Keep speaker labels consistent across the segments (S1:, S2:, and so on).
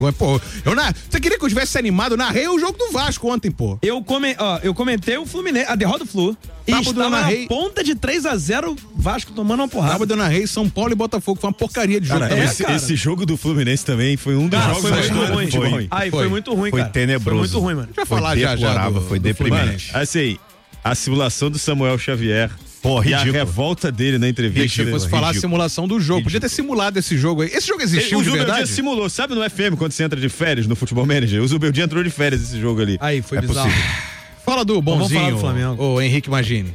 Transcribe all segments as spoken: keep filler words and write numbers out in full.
S1: Pô, eu na... Você queria que eu tivesse animado? Eu narrei o jogo do Vasco ontem, pô.
S2: Eu, come... Ó, eu comentei o Fluminense, a derrota do Flu. E
S1: Sábado
S2: estava
S1: eu
S2: na
S1: narrei...
S2: ponta de três a zero, Vasco tomando uma porrada.
S1: Sábado eu narrei São Paulo e Botafogo, foi uma porcaria de jogo.
S3: Cara,
S1: também.
S3: esse, é, esse jogo do Fluminense também foi um dos
S2: cara,
S3: jogos
S2: foi muito ruim.
S3: Foi,
S2: foi. Ai, foi, foi muito ruim,
S3: foi
S2: cara.
S3: Tenebroso.
S2: Foi muito ruim, mano.
S1: A gente vai falar já já do,
S3: foi
S1: do
S3: deprimente. Assim, a simulação do Samuel Xavier. Pô, e a revolta dele na entrevista.
S1: Se fosse falar a simulação do jogo, ridículo. Podia ter simulado esse jogo aí. Esse jogo existiu
S3: Ele,
S1: de verdade? O
S3: Zubeldia simulou, sabe no F M quando você entra de férias no Futebol Manager? O Zubeldia entrou de férias esse jogo ali.
S1: Aí, foi
S3: é
S1: bizarro. Possível. Fala do bonzinho, vamos falar do Flamengo. O Henrique Magini.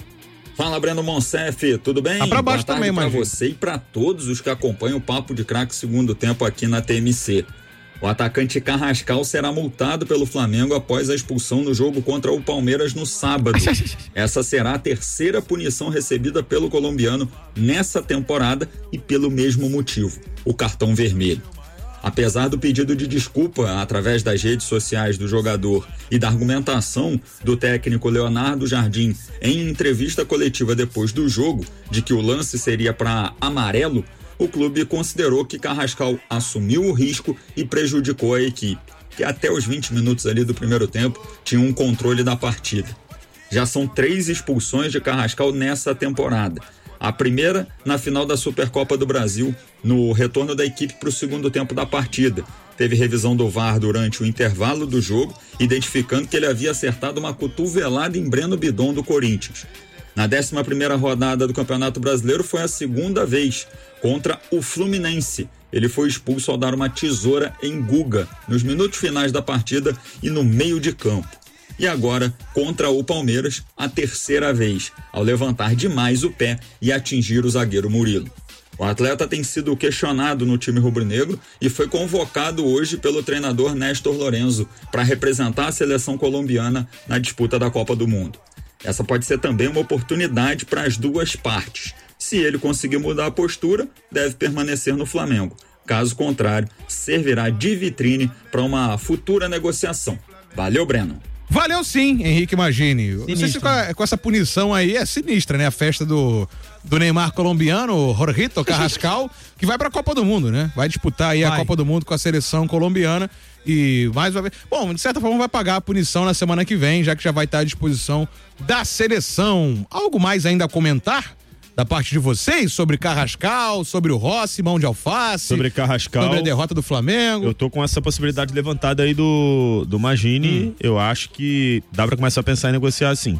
S4: Fala, Breno Monsef, tudo bem?
S1: Ah, pra baixo
S4: Boa
S1: também,
S4: tarde pra
S1: Magini.
S4: você e pra todos os que acompanham o Papo de Craque segundo tempo aqui na T M C. O atacante Carrascal será multado pelo Flamengo após a expulsão no jogo contra o Palmeiras no sábado. Essa será a terceira punição recebida pelo colombiano nessa temporada e pelo mesmo motivo, o cartão vermelho. Apesar do pedido de desculpa através das redes sociais do jogador e da argumentação do técnico Leonardo Jardim em entrevista coletiva depois do jogo de que o lance seria para amarelo, o clube considerou que Carrascal assumiu o risco e prejudicou a equipe, que até os vinte minutos ali do primeiro tempo tinha um controle da partida. Já são três expulsões de Carrascal nessa temporada. A primeira na final da Supercopa do Brasil, no retorno da equipe para o segundo tempo da partida. Teve revisão do V A R durante o intervalo do jogo, identificando que ele havia acertado uma cotovelada em Breno Bidon do Corinthians. Na décima primeira rodada do Campeonato Brasileiro foi a segunda vez, contra o Fluminense. Ele foi expulso ao dar uma tesoura em Guga, nos minutos finais da partida e no meio de campo. E agora, contra o Palmeiras, a terceira vez, ao levantar demais o pé e atingir o zagueiro Murilo. O atleta tem sido questionado no time rubro-negro e foi convocado hoje pelo treinador Néstor Lorenzo para representar a seleção colombiana na disputa da Copa do Mundo. Essa pode ser também uma oportunidade para as duas partes. Se ele conseguir mudar a postura, deve permanecer no Flamengo. Caso contrário, servirá de vitrine para uma futura negociação. Valeu, Breno.
S1: Valeu sim, Henrique Magini. Não sei se com, a, com essa punição aí é sinistra, né? A festa do, do Neymar colombiano, o Jorgito Carrascal, que vai pra Copa do Mundo, né? Vai disputar aí vai. a Copa do Mundo com a seleção colombiana e mais uma vez... Bom, de certa forma vai pagar a punição na semana que vem, já que já vai estar à disposição da seleção. Algo mais ainda a comentar? Da parte de vocês, sobre Carrascal, sobre o Rossi, mão de alface.
S3: Sobre Carrascal.
S1: Sobre a derrota do Flamengo.
S3: Eu tô com essa possibilidade levantada aí do, do Magini. Hum. Eu acho que dá pra começar a pensar em negociar assim.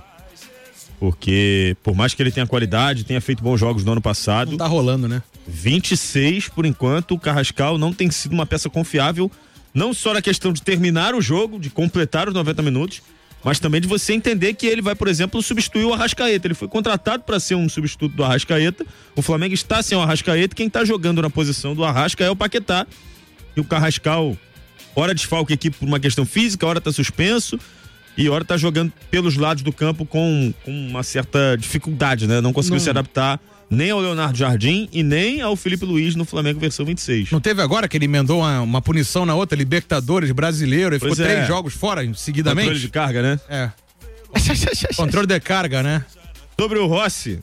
S3: Porque, por mais que ele tenha qualidade, tenha feito bons jogos no ano passado.
S1: Não tá rolando, né?
S3: vinte e seis, por enquanto, o Carrascal não tem sido uma peça confiável. Não só na questão de terminar o jogo, de completar os noventa minutos, mas também de você entender que ele vai, por exemplo, substituir o Arrascaeta. Ele foi contratado para ser um substituto do Arrascaeta. O Flamengo está sem o Arrascaeta. Quem está jogando na posição do Arrasca é o Paquetá. E o Carrascal, ora desfalca a equipe por uma questão física, ora está suspenso e ora está jogando pelos lados do campo com, com uma certa dificuldade, né? Não conseguiu Não. se adaptar nem ao Leonardo Jardim e nem ao Felipe Luiz no Flamengo versão vinte e seis.
S1: Não teve agora que ele emendou uma, uma punição na outra, Libertadores brasileiro, ele
S3: pois
S1: ficou
S3: é.
S1: três jogos fora seguidamente?
S3: Controle de carga, né?
S1: É. Controle de carga, né?
S3: Sobre o Rossi,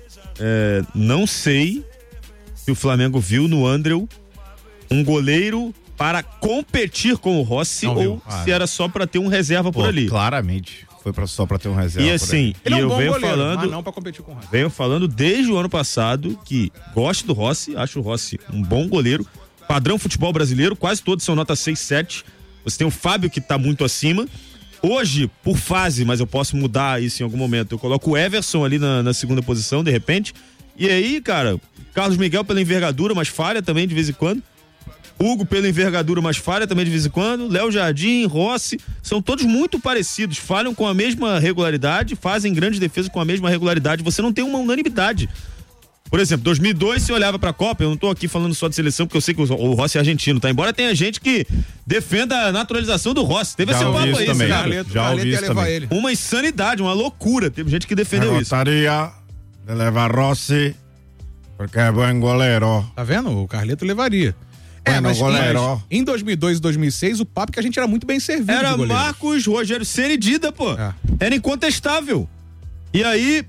S3: é, não sei se o Flamengo viu no Andreu um goleiro para competir com o Rossi não ou viu. Ah, se era só para ter um reserva Pô, por ali.
S5: Claramente. Foi pra, só pra ter um reserva.
S3: E assim,
S1: ele
S3: e
S1: é um
S3: eu
S1: bom
S3: venho
S1: goleiro,
S3: falando.
S1: mas não pra competir com o Rossi.
S3: Venho falando desde o ano passado que gosto do Rossi, acho o Rossi um bom goleiro. Padrão futebol brasileiro, quase todos são nota seis, sete. Você tem o Fábio que tá muito acima. Hoje, por fase, mas eu posso mudar isso em algum momento. Eu coloco o Everson ali na, na segunda posição, de repente. E aí, cara, Carlos Miguel pela envergadura, mas falha também de vez em quando. Hugo pela envergadura, mas falha também de vez em quando. Léo Jardim, Rossi, são todos muito parecidos, falham com a mesma regularidade, fazem grandes defesas com a mesma regularidade. Você não tem uma unanimidade. Por exemplo, dois mil e dois, você olhava pra Copa, eu não tô aqui falando só de seleção, porque eu sei que o Rossi é argentino, tá? Embora tenha gente que defenda a naturalização do Rossi. Teve esse papo aí,
S5: também.
S1: Cara.
S5: Já ouvi isso também.
S1: Ele.
S3: Uma insanidade, uma loucura. Teve gente que defendeu
S5: eu
S3: isso.
S5: Gostaria de levar Rossi, porque é bom goleiro.
S1: Tá vendo? O Carleto levaria. É,
S5: Bueno,
S1: mas
S5: goleiro.
S1: em, em dois mil e dois e dois mil e seis, o papo que a gente era muito bem servido.
S3: Era Marcos Rogério Ceni Dida, pô. É. Era incontestável. E aí,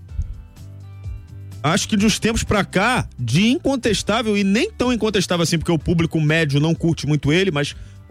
S3: acho que de uns tempos pra cá, de incontestável e nem tão incontestável assim, porque o público médio não curte muito ele, mas